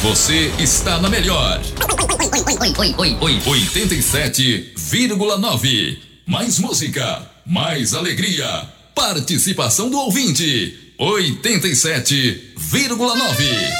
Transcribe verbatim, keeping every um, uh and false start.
Você está na melhor. oitenta e sete vírgula nove. Mais música, mais alegria. Participação do ouvinte. oitenta e sete vírgula nove.